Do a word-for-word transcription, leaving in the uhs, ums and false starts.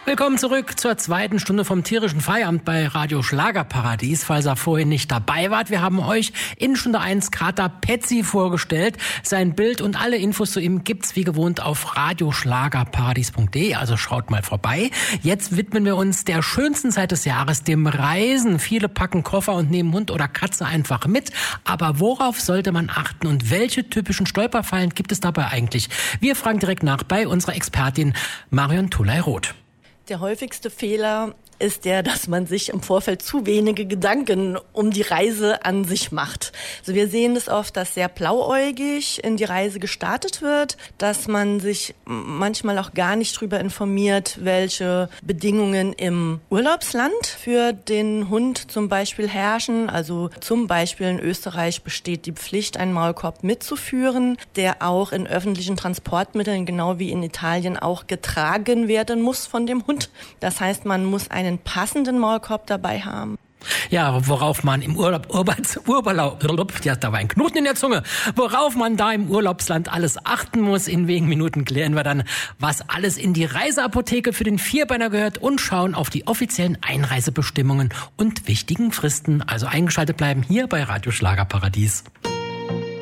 Willkommen zurück zur zweiten Stunde vom tierischen Feierabend bei Radio Schlagerparadies. Falls ihr vorhin nicht dabei wart, wir haben euch in Stunde eins Kater Petzi vorgestellt. Sein Bild und alle Infos zu ihm gibt's wie gewohnt auf radioschlagerparadies punkt de, also schaut mal vorbei. Jetzt widmen wir uns der schönsten Zeit des Jahres, dem Reisen. Viele packen Koffer und nehmen Hund oder Katze einfach mit. Aber worauf sollte man achten und welche typischen Stolperfallen gibt es dabei eigentlich? Wir fragen direkt nach bei unserer Expertin Marion Tulay-Roth. Der häufigste Fehler ist der, dass man sich im Vorfeld zu wenige Gedanken um die Reise an sich macht. Also wir sehen es oft, dass sehr blauäugig in die Reise gestartet wird, dass man sich manchmal auch gar nicht darüber informiert, welche Bedingungen im Urlaubsland für den Hund zum Beispiel herrschen. Also zum Beispiel in Österreich besteht die Pflicht, einen Maulkorb mitzuführen, der auch in öffentlichen Transportmitteln, genau wie in Italien, auch getragen werden muss von dem Hund. Das heißt, man muss einen passenden Maulkorb dabei haben. Ja, worauf man im Urlaub, Urlaub, ja, da war ein Knoten in der Zunge, worauf man da im Urlaubsland alles achten muss. In wenigen Minuten klären wir dann, was alles in die Reiseapotheke für den Vierbeiner gehört und schauen auf die offiziellen Einreisebestimmungen und wichtigen Fristen. Also eingeschaltet bleiben hier bei Radio Schlagerparadies.